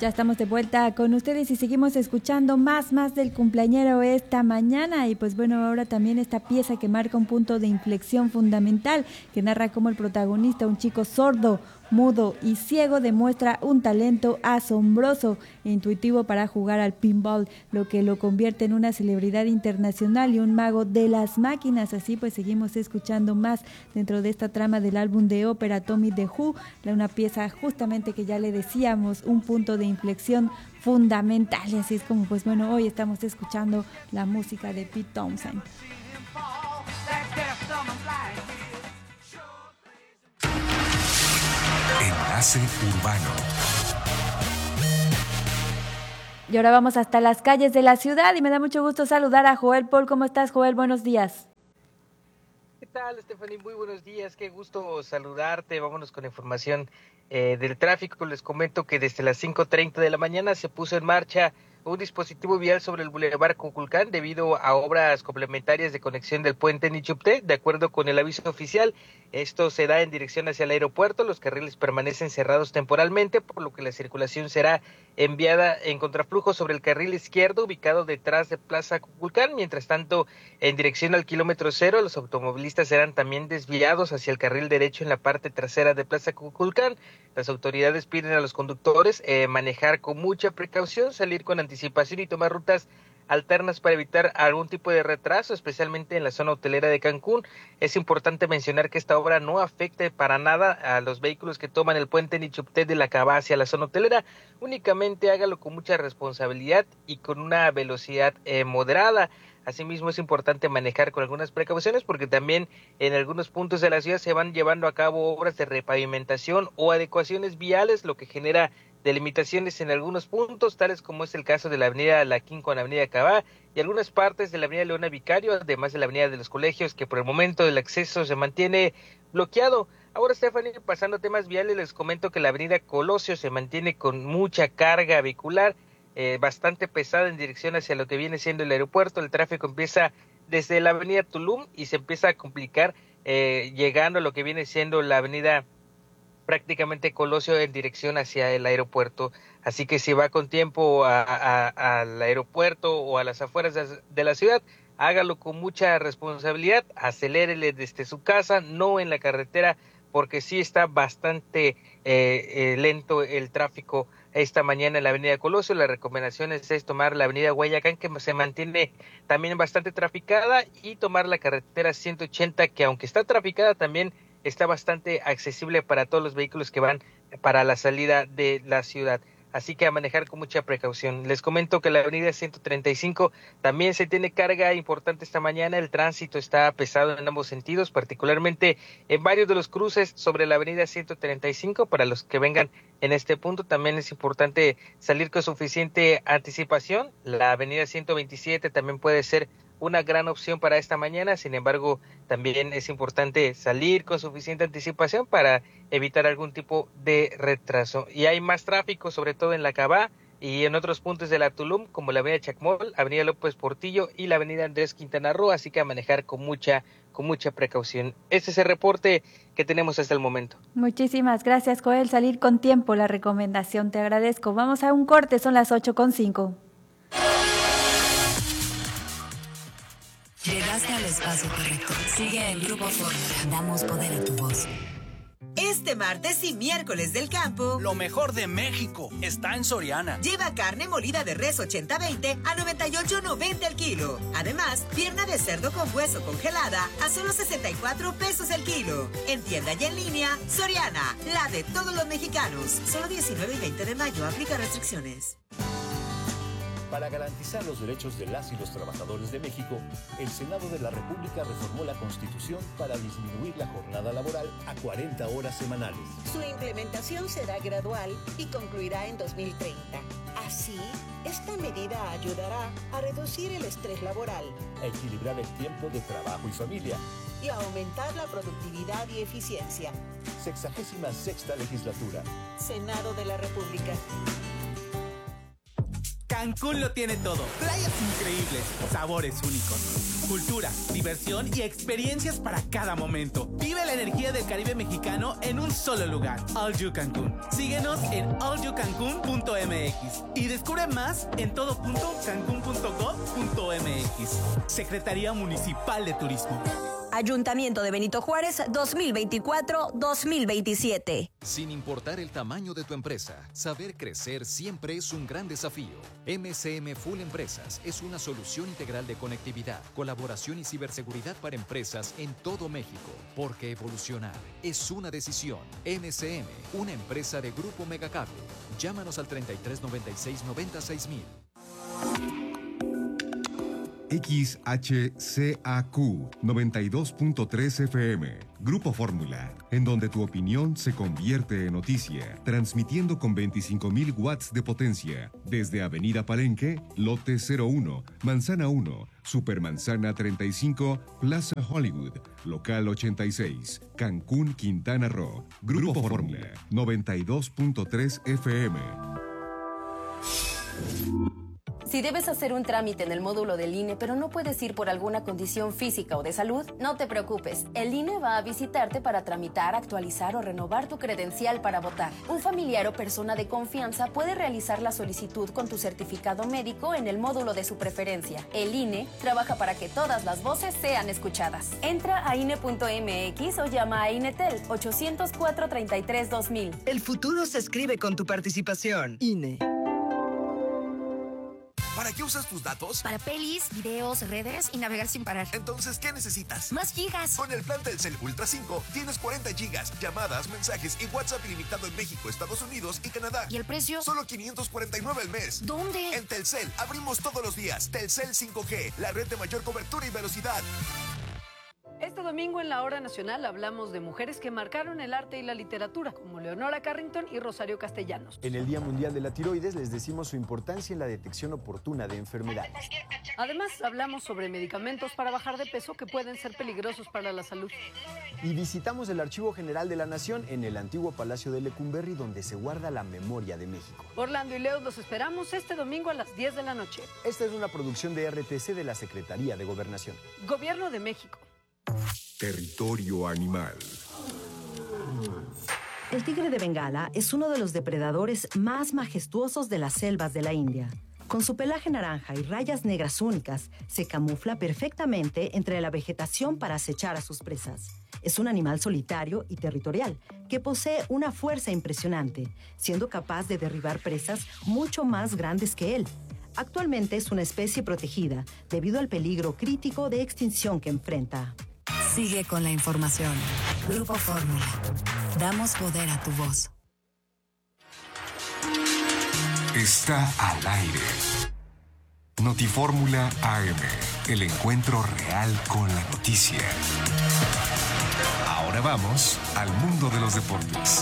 Ya estamos de vuelta con ustedes y seguimos escuchando más del cumpleañero esta mañana. Y pues bueno, ahora también esta pieza que marca un punto de inflexión fundamental, que narra cómo el protagonista, un chico sordo, mudo y ciego, demuestra un talento asombroso e intuitivo para jugar al pinball, lo que lo convierte en una celebridad internacional y un mago de las máquinas. Así pues seguimos escuchando más dentro de esta trama del álbum de ópera Tommy the Who, una pieza justamente que ya le decíamos, un punto de inflexión fundamental. Y así es como pues bueno, hoy estamos escuchando la música de Pete Townshend. Enlace Urbano. Y ahora vamos hasta las calles de la ciudad y me da mucho gusto saludar a Joel Paul. ¿Cómo estás, Joel? Buenos días. ¿Qué tal, Stephanie? Muy buenos días, qué gusto saludarte. Vámonos con información del tráfico. Les comento que desde las 5:30 de la mañana se puso en marcha un dispositivo vial sobre el Boulevard Cuculcán debido a obras complementarias de conexión del puente Nichupté. De acuerdo con el aviso oficial, esto se da en dirección hacia el aeropuerto. Los carriles permanecen cerrados temporalmente, por lo que la circulación será enviada en contraflujo sobre el carril izquierdo ubicado detrás de Plaza Cuculcán. Mientras tanto, en dirección al kilómetro cero, los automovilistas serán también desviados hacia el carril derecho en la parte trasera de Plaza Cuculcán. Las autoridades piden a los conductores manejar con mucha precaución, salir con anticipación y tomar rutas alternas para evitar algún tipo de retraso, especialmente en la zona hotelera de Cancún. Es importante mencionar que esta obra no afecta para nada a los vehículos que toman el puente Nichupté de la Cava hacia la zona hotelera. Únicamente hágalo con mucha responsabilidad y con una velocidad moderada. Asimismo, es importante manejar con algunas precauciones porque también en algunos puntos de la ciudad se van llevando a cabo obras de repavimentación o adecuaciones viales, lo que genera delimitaciones en algunos puntos, tales como es el caso de la avenida Laquín con la avenida Cabá y algunas partes de la avenida Leona Vicario, además de la avenida de los Colegios, que por el momento el acceso se mantiene bloqueado. Ahora, Stephanie, pasando a temas viales, les comento que la avenida Colosio se mantiene con mucha carga vehicular, bastante pesada en dirección hacia lo que viene siendo el aeropuerto. El tráfico empieza desde la avenida Tulum y se empieza a complicar llegando a lo que viene siendo la avenida prácticamente Colosio en dirección hacia el aeropuerto. Así que si va con tiempo al aeropuerto o a las afueras de la ciudad, hágalo con mucha responsabilidad, acelérele desde su casa, no en la carretera, porque sí está bastante lento el tráfico esta mañana en la avenida Colosio. La recomendación es tomar la avenida Guayacán, que se mantiene también bastante traficada, y tomar la carretera 180, que aunque está traficada, también está bastante accesible para todos los vehículos que van para la salida de la ciudad. Así que a manejar con mucha precaución. Les comento que la avenida 135 también se tiene carga importante esta mañana. El tránsito está pesado en ambos sentidos, particularmente en varios de los cruces sobre la avenida 135. Para los que vengan en este punto, también es importante salir con suficiente anticipación. La avenida 127 también puede ser una gran opción para esta mañana. Sin embargo, también es importante salir con suficiente anticipación para evitar algún tipo de retraso. Y hay más tráfico, sobre todo en la Cabá y en otros puntos de la Tulum, como la avenida Chacmol, avenida López Portillo y la avenida Andrés Quintana Roo, así que a manejar con mucha precaución. Este es el reporte que tenemos hasta el momento. Muchísimas gracias, Joel. Salir con tiempo, la recomendación, te agradezco. Vamos a un corte, son las 8:05. Llegaste al espacio correcto. Sigue el Grupo Fórmula. Damos poder a tu voz. Este martes y miércoles del campo, lo mejor de México está en Soriana. Lleva carne molida de res 80-20 a 98.90 el kilo. Además, pierna de cerdo con hueso congelada a solo 64 pesos el kilo. En tienda y en línea, Soriana, la de todos los mexicanos. Solo 19 y 20 de mayo, aplica restricciones. Para garantizar los derechos de las y los trabajadores de México, el Senado de la República reformó la Constitución para disminuir la jornada laboral a 40 horas semanales. Su implementación será gradual y concluirá en 2030. Así, esta medida ayudará a reducir el estrés laboral, a equilibrar el tiempo de trabajo y familia y a aumentar la productividad y eficiencia. 66ª legislatura. Senado de la República. Cancún lo tiene todo. Playas increíbles, sabores únicos, cultura, diversión y experiencias para cada momento. Vive la energía del Caribe mexicano en un solo lugar. All You Cancún. Síguenos en allyoucancun.mx y descubre más en todo.cancun.gov.mx. Secretaría Municipal de Turismo. Ayuntamiento de Benito Juárez 2024-2027. Sin importar el tamaño de tu empresa, saber crecer siempre es un gran desafío. MCM Full Empresas es una solución integral de conectividad, colaboración y ciberseguridad para empresas en todo México. Porque evolucionar es una decisión. MCM, una empresa de Grupo Megacable. Llámanos al 3396-96000. XHCAQ 92.3 FM, Grupo Fórmula, en donde tu opinión se convierte en noticia, transmitiendo con 25.000 watts de potencia, desde Avenida Palenque, Lote 01, Manzana 1, Supermanzana 35, Plaza Hollywood, Local 86, Cancún, Quintana Roo. Grupo Fórmula, 92.3 FM. Si debes hacer un trámite en el módulo del INE, pero no puedes ir por alguna condición física o de salud, no te preocupes. El INE va a visitarte para tramitar, actualizar o renovar tu credencial para votar. Un familiar o persona de confianza puede realizar la solicitud con tu certificado médico en el módulo de su preferencia. El INE trabaja para que todas las voces sean escuchadas. Entra a INE.mx o llama a INETEL 804-33-2000. El futuro se escribe con tu participación. INE. ¿Para qué usas tus datos? Para pelis, videos, redes y navegar sin parar. Entonces, ¿qué necesitas? ¡Más gigas! Con el plan Telcel Ultra 5 tienes 40 gigas, llamadas, mensajes y WhatsApp ilimitado en México, Estados Unidos y Canadá. ¿Y el precio? Solo $549 al mes. ¿Dónde? En Telcel, abrimos todos los días. Telcel 5G, la red de mayor cobertura y velocidad. Este domingo en la Hora Nacional hablamos de mujeres que marcaron el arte y la literatura, como Leonora Carrington y Rosario Castellanos. En el Día Mundial de la Tiroides les decimos su importancia en la detección oportuna de enfermedades. Además, hablamos sobre medicamentos para bajar de peso que pueden ser peligrosos para la salud. Y visitamos el Archivo General de la Nación en el antiguo Palacio de Lecumberri, donde se guarda la memoria de México. Orlando y Leo los esperamos este domingo a las 10 de la noche. Esta es una producción de RTC de la Secretaría de Gobernación. Gobierno de México. Territorio animal. El tigre de Bengala es uno de los depredadores más majestuosos de las selvas de la India. Con su pelaje naranja y rayas negras únicas, se camufla perfectamente entre la vegetación para acechar a sus presas. Es un animal solitario y territorial, que posee una fuerza impresionante, siendo capaz de derribar presas mucho más grandes que él. Actualmente es una especie protegida debido al peligro crítico de extinción que enfrenta. Sigue con la información. Grupo Fórmula. Damos poder a tu voz. Está al aire. Notifórmula AM. El encuentro real con la noticia. Ahora vamos al mundo de los deportes.